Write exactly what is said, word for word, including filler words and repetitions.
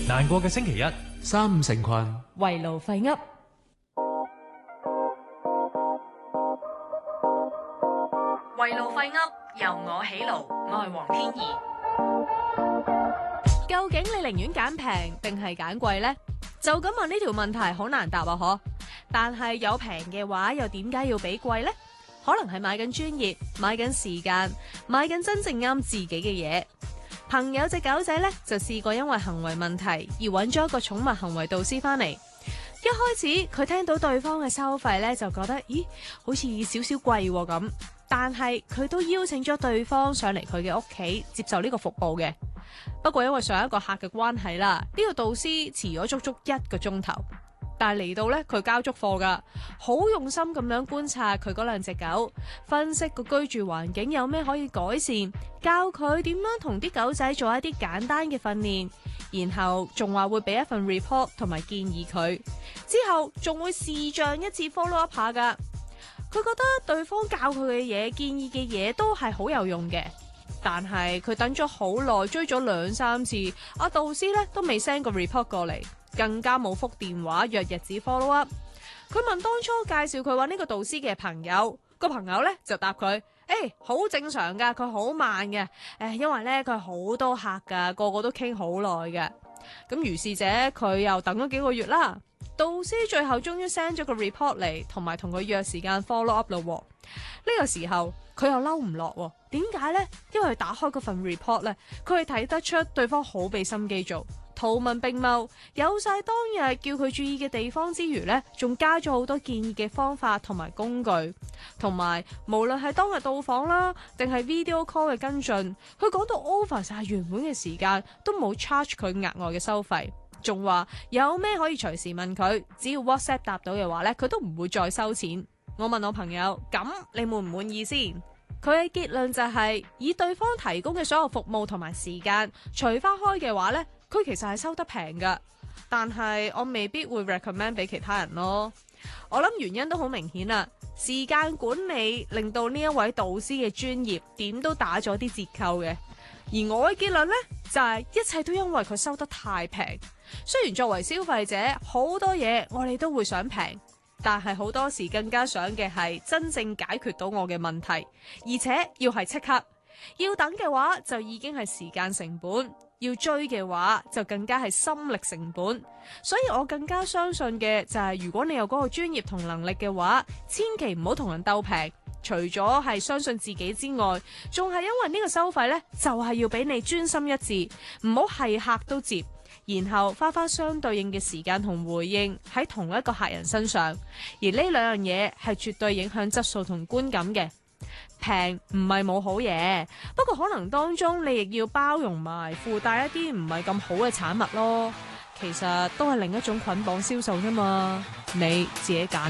難過嘅星期一， 三五成群， 圍爐廢噏。圍爐廢噏，由我起爐，我係黃天怡。究竟你寧願揀平定係揀貴呢？就咁問呢條問題好難答啊！嗬，但係有平嘅話，又點解要比貴呢？可能係買緊專業，買緊時間，買緊真正啱自己嘅嘢。朋友隻狗仔呢，就試過因為行為問題而揾咗一個寵物行為導師翻嚟。一開始佢聽到對方嘅收費呢，就覺得咦，好似少少貴咁。但係佢都邀請咗對方上嚟佢嘅屋企接受呢個服務嘅。不過因為上一個客嘅關係啦，呢個導師遲咗足足一個鐘頭。但係嚟到呢，佢交足貨噶，好用心咁樣觀察佢嗰兩隻狗，分析個居住環境有咩可以改善，教佢點樣同啲狗仔做一啲簡單嘅訓練，然後仲話會俾一份 report 同埋建議佢，之後仲會視像一次 follow up 下噶。佢覺得對方教佢嘅嘢、建議嘅嘢都係好有用嘅，但係佢等咗好耐，追咗兩三次，阿導師咧都未 send 個 report 過嚟，更加冇覆電話約日子 follow up。佢問當初介紹佢揾呢個導師嘅朋友，個朋友咧就答佢：誒，好正常噶，佢好慢嘅，誒，因為咧佢係好多客噶，個個都傾好耐嘅。咁如是者，佢又等咗幾個月啦。導師最後終於 send 咗個 report 嚟，同埋同佢約時間 follow up 咯。呢個時候佢又嬲唔落，點解呢？因為佢打開嗰份 report 咧，佢係睇得出對方好俾心機做，圖文並茂，有晒當日叫佢注意嘅地方之餘呢，仲加咗好多建議嘅方法同埋工具，同埋無論係當日到訪啦，定係 video call 嘅跟進，佢講到 over 晒原本嘅時間，都冇 charge 佢額外嘅收費。仲話有咩可以隨時問佢，只要 WhatsApp 答到嘅話呢，佢都唔會再收錢。我問我朋友，咁你滿唔滿意先？佢嘅結論就係、是、以對方提供嘅所有服務同埋時間除翻開嘅話呢，佢其實係收得平噶。但係我未必會 recommend 俾其他人咯。我諗原因都好明顯啦，時間管理令到呢一位導師嘅專業點都打咗啲折扣嘅。而我嘅結論呢，就係、是、一切都因為佢收得太平。雖然作為消費者，好多嘢我哋都會想平，但係好多時更加想嘅係真正解決到我嘅問題，而且要係即刻。要等嘅話就已經係時間成本，要追嘅話就更加係心力成本。所以我更加相信嘅就係、是、如果你有嗰個專業同能力嘅話，千祈唔好同人鬥平。除咗係相信自己之外，仲係因為呢個收費呢，就係、是、要俾你專心一致，唔好係客都接，然後花花相對應嘅時間同回應喺同一個客人身上。而呢兩樣嘢係絕對影響質素同觀感嘅。平唔係冇好嘢，不過可能當中你亦要包容埋附帶一啲唔係咁好嘅產物咯。其實都係另一種捆綁銷售啫嘛，你自己揀。